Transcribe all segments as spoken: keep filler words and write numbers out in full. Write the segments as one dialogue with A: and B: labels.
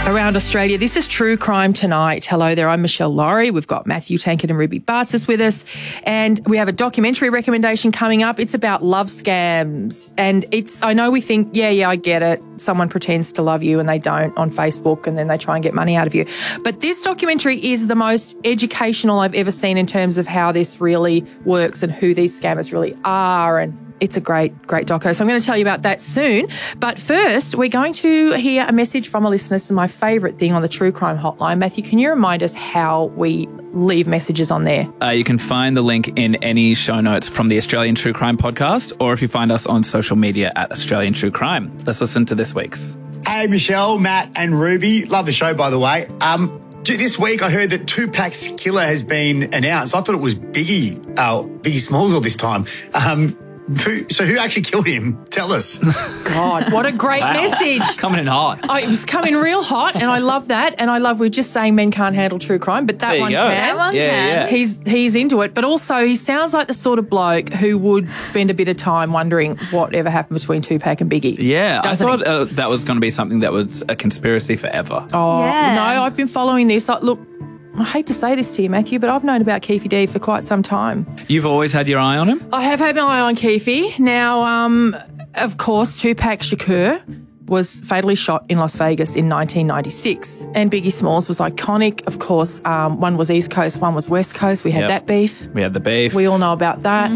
A: around Australia. This is True Crime Tonight. Hello there, I'm Michelle Laurie. We've got Matthew Tankard and Ruby Bartzis with us. And we have a documentary recommendation coming up. It's about love scams. And it's, I know we think, yeah, yeah, I get it. Someone pretends to love you and they don't on Facebook and then they try and get money out of you. But this documentary is the most educational I've ever seen in terms of how this really works and who these scammers really are, and it's a great, great doco. So I'm going to tell you about that soon. But first, we're going to hear a message from a listener. This is my favourite thing on the True Crime Hotline. Matthew, can you remind us how we leave messages on there?
B: Uh, you can find the link in any show notes from the Australian True Crime podcast, or if you find us on social media at Australian True Crime. Let's listen to this week's.
C: Hey, Michelle, Matt and Ruby. Love the show, by the way. Um, this week I heard that Tupac's killer has been announced. I thought it was Biggie, uh, Biggie Smalls all this time. Um, Who, so who actually killed him? Tell us.
A: God, what a great
B: Wow.
A: message.
B: Coming in hot.
A: Oh, it was coming real hot, and I love that. And I love, we're just saying men can't handle true crime, but that
B: There you
A: one
B: go.
A: can.
D: That one
B: Yeah,
D: can.
B: yeah.
A: He's he's into it, but also he sounds like the sort of bloke who would spend a bit of time wondering whatever happened between Tupac and Biggie.
B: Yeah, I
A: Doesn't
B: thought
A: he?
B: uh, that was going to be something that was a conspiracy forever.
A: Oh,
D: Yeah.
A: no, I've been following this. Like, look, I hate to say this to you, Matthew, but I've known about Keefe D for quite some time.
B: You've always had your eye on him?
A: I have had my eye on Keefe. Now, um, of course, Tupac Shakur was fatally shot in Las Vegas in nineteen ninety-six. And Biggie Smalls was iconic. Of course, um, one was East Coast, one was West Coast. We had
B: Yep.
A: that beef.
B: We had the beef.
A: We all know about that.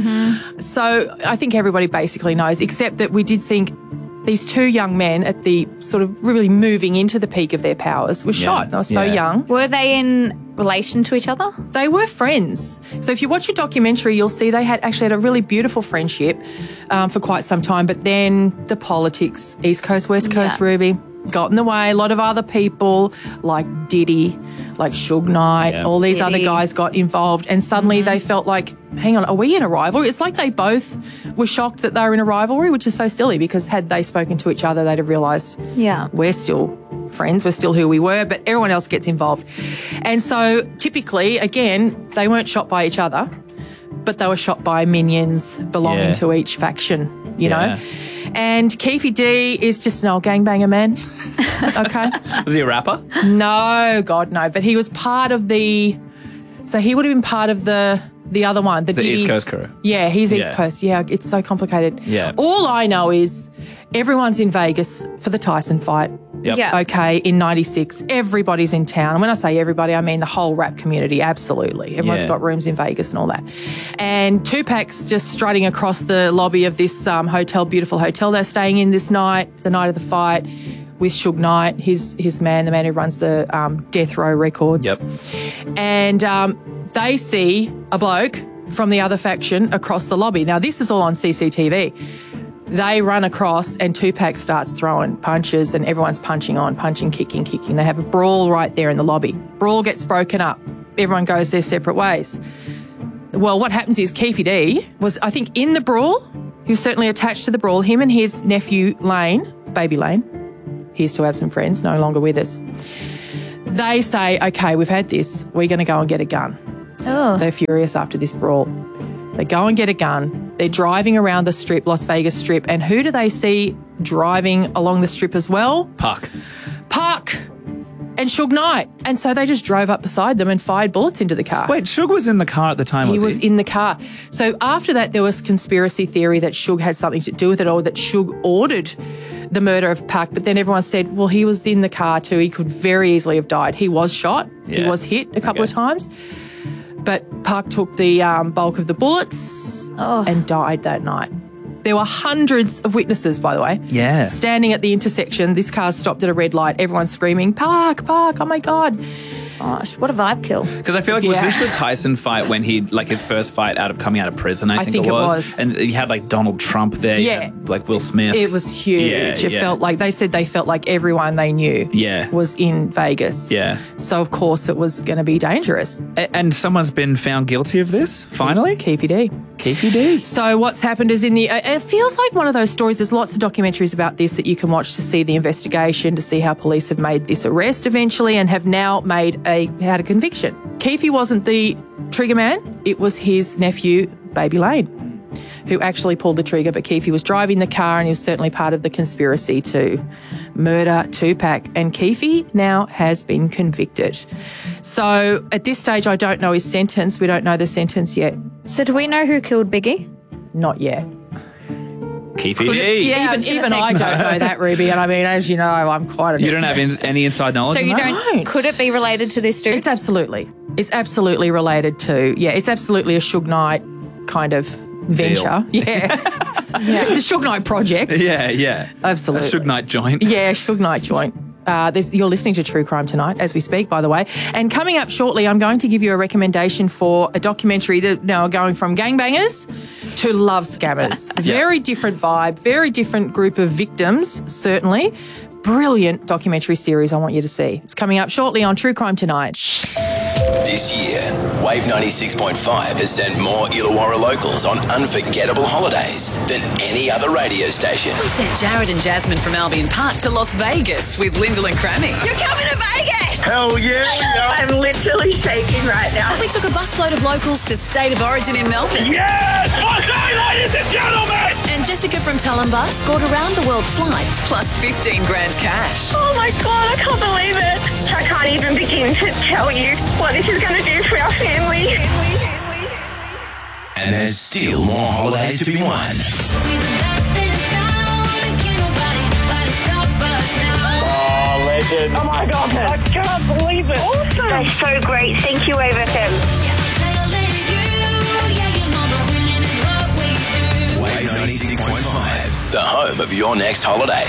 A: So I think everybody basically knows, except that we did think these two young men at the sort of really moving into the peak of their powers were
B: Yeah,
A: shot. They were so
B: yeah.
A: young.
D: Were they in relation to each other?
A: They were friends. So if you watch a documentary, you'll see they had actually had a really beautiful friendship um, for quite some time. But then the politics, East Coast, West Coast,
D: Yeah.
A: Ruby, got in the way. A lot of other people like Diddy, like Suge Knight,
B: Yeah.
A: all these other
D: Diddy.
A: guys got involved. And suddenly they felt like, hang on, are we in a rivalry? It's like they both were shocked that they were in a rivalry, which is so silly because had they spoken to each other, they'd have realised
D: Yeah.
A: we're still friends, we're still who we were, but everyone else gets involved. And so typically, again, they weren't shot by each other, but they were shot by minions belonging
B: Yeah.
A: to each faction, you
B: Yeah.
A: know? And Keefe D is just an old gangbanger man. Okay?
B: Was he a rapper?
A: No, God, no. But he was part of the, so he would have been part of the, the other one. The,
B: The
A: Diddy-
B: East Coast crew.
A: Yeah, he's East
B: Yeah.
A: Coast. Yeah, it's so complicated.
B: Yeah.
A: All I know is everyone's in Vegas for the Tyson fight.
B: Yep.
D: Yeah.
A: Okay, in ninety-six, everybody's in town. And when I say everybody, I mean the whole rap community, absolutely. Everyone's
B: Yeah.
A: got rooms in Vegas and all that. And Tupac's just strutting across the lobby of this um, hotel, beautiful hotel they're staying in this night, the night of the fight, with Suge Knight, his, his man, the man who runs the um, Death Row Records.
B: Yep.
A: And um, they see a bloke from the other faction across the lobby. Now, this is all on C C T V. They run across and Tupac starts throwing punches and everyone's punching on, punching, kicking, kicking. They have a brawl right there in the lobby. Brawl gets broken up. Everyone goes their separate ways. Well, what happens is Keefe D was, I think, in the brawl. He was certainly attached to the brawl. Him and his nephew, Lane, baby Lane, he used to have some friends, no longer with us. They say, okay, we've had this. We're going to go and get a gun.
D: Oh.
A: They're furious after this brawl. They go and get a gun. They're driving around the strip, Las Vegas Strip. And who do they see driving along the strip as well?
B: Puck.
A: Puck and Suge Knight. And so they just drove up beside them and fired bullets into the car.
B: Wait, Suge was in the car at the time,
A: He
B: was
A: was
B: he?
A: in the car. So after that, there was conspiracy theory that Suge had something to do with it, or that Suge ordered the murder of Puck. But then everyone said, well, he was in the car too. He could very easily have died. He was shot. He
B: Yeah.
A: was hit a couple
B: Okay.
A: of times. But Puck took the um, bulk of the bullets
D: Oh.
A: and died that night. There were hundreds of witnesses, by the way.
B: Yeah.
A: Standing at the intersection. This car stopped at a red light. Everyone's screaming, Park, Park, oh my God.
D: Gosh, what a vibe kill.
B: Because I feel like, was
A: Yeah.
B: this the Tyson fight when he, like his first fight out of coming out of prison, I,
A: I
B: think,
A: think
B: it
A: it
B: was.
A: was.
B: And he had like Donald Trump there. you
A: Yeah.
B: had, like Will Smith.
A: It was huge.
B: Yeah,
A: it
B: yeah.
A: felt like, they said they felt like everyone they knew
B: Yeah.
A: was in Vegas.
B: Yeah.
A: So, of course, it was going to be dangerous.
B: A- and someone's been found guilty of this, finally?
A: Keefe D.
B: Keefe D.
A: So what's happened is in the, and it feels like one of those stories, there's lots of documentaries about this that you can watch to see the investigation, to see how police have made this arrest eventually and have now made a, had a conviction. Keefe wasn't the trigger man, it was his nephew, Baby Lane, who actually pulled the trigger, but Keefe was driving the car and he was certainly part of the conspiracy to murder Tupac. And Keefe now has been convicted. So at this stage, I don't know his sentence. We don't know the sentence yet.
D: So do we know who killed Biggie?
A: Not yet.
B: Keefe
A: Could it-
B: D.
D: Yeah, I
A: even
D: was gonna
A: even
D: say-
A: I don't know that, Ruby. And I mean, as you know, I'm quite an
B: You don't have
A: expert.
B: in, any inside knowledge
D: So
B: on
D: you
B: that?
D: don't,
A: Don't.
D: could it be related to this dude?
A: It's absolutely. It's absolutely related to, yeah, it's absolutely a Suge Knight kind of venture. Yeah. yeah. It's a Suge Knight project.
B: Yeah, yeah.
A: Absolutely.
B: A Suge Knight joint.
A: Yeah, Suge Knight joint. Uh, there's, you're listening to True Crime Tonight as we speak, by the way. And coming up shortly, I'm going to give you a recommendation for a documentary that now going from gangbangers to love scammers.
B: Yeah.
A: Very different vibe, very different group of victims, certainly. Brilliant documentary series I want you to see. It's coming up shortly on True Crime Tonight.
E: This year, Wave ninety-six point five has sent more Illawarra locals on unforgettable holidays than any other radio station.
F: We sent Jared and Jasmine from Albion Park to Las Vegas with Lyndall and Crammy. You're coming to Vegas!
G: Hell yeah!
H: I'm literally shaking right now.
F: We took a busload of locals to State of Origin in Melbourne.
G: Yes! Okay, ladies and gentlemen!
F: And Jessica from Tulumba scored around the world flights plus fifteen grand cash.
H: Oh my God, I can't believe it. I can't even begin to tell you what this is going to do for our family.
E: And there's still more holidays to be won.
G: Oh, legend.
H: Oh my God, I can't believe it. Awesome. That's so great. Thank you, Wave F M.
E: Wave ninety-six point five, the home of your next holiday.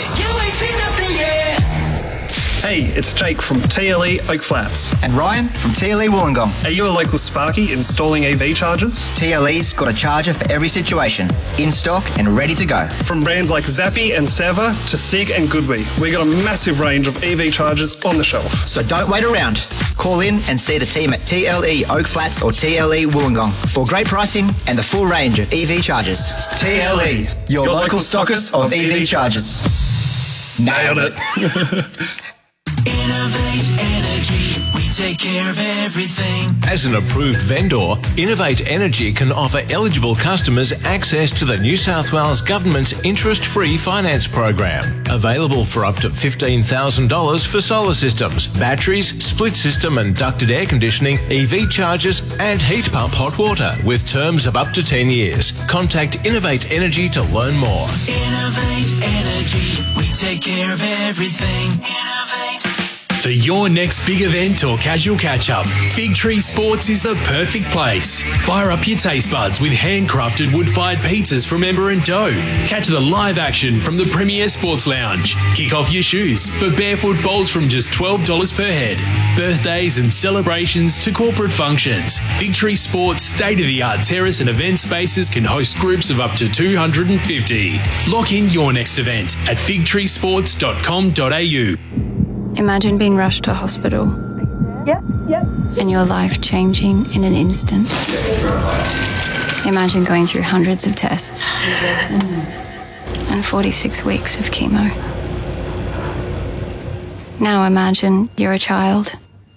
I: Hey, it's Jake from T L E Oak Flats.
J: And Ryan from T L E Wollongong.
I: Are you a local Sparky installing E V chargers?
J: T L E's got a charger for every situation, in stock and ready to go.
I: From brands like Zappy and Sava to Sig and Goodwee, we got a massive range of E V chargers on the shelf.
J: So don't wait around. Call in and see the team at T L E Oak Flats or T L E Wollongong for great pricing and the full range of E V chargers. T L E, your, your local stockers of E V chargers. Nailed it.
K: Innovate Energy, we take care of everything.
L: As an approved vendor, Innovate Energy can offer eligible customers access to the New South Wales Government's interest-free finance program. Available for up to fifteen thousand dollars for solar systems, batteries, split system and ducted air conditioning, E V chargers and heat pump hot water with terms of up to ten years. Contact Innovate Energy to learn more.
K: Innovate Energy, we take care of everything. Innovate.
M: For your next big event or casual catch-up, Fig Tree Sports is the perfect place. Fire up your taste buds with handcrafted wood-fired pizzas from Ember and Dough. Catch the live action from the Premier Sports Lounge. Kick off your shoes for barefoot bowls from just twelve dollars per head. Birthdays and celebrations to corporate functions. Fig Tree Sports' state-of-the-art terrace and event spaces can host groups of up to two hundred fifty. Lock in your next event at fig tree sports dot com dot a u.
N: Imagine being rushed to hospital.
H: Yep, yep.
N: And your life changing in an instant. Imagine going through hundreds of tests and forty-six weeks of chemo. Now imagine you're a child.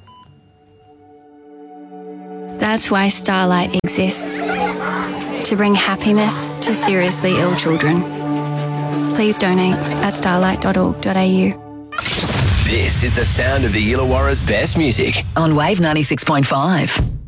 N: That's why Starlight exists. To bring happiness to seriously ill children. Please donate at starlight dot org dot a u.
E: This is the sound of the Illawarra's best music
F: on Wave ninety-six point five.